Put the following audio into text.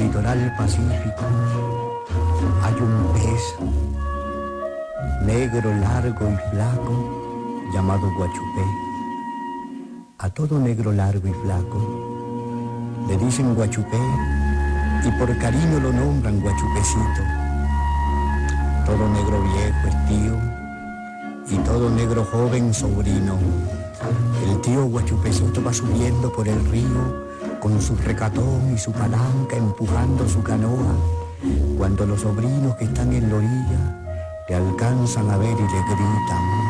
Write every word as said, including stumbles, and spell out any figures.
litoral pacífico hay un pez negro, largo y flaco llamado guachupé. A todo negro, largo y flaco le dicen guachupé y por cariño lo nombran guachupecito. Todo negro viejo es tío y todo negro joven sobrino. El tío guachupecito va subiendo por el río con su recatón y su palanca empujando su canoa, cuando los sobrinos que están en la orilla le alcanzan a ver y le gritan: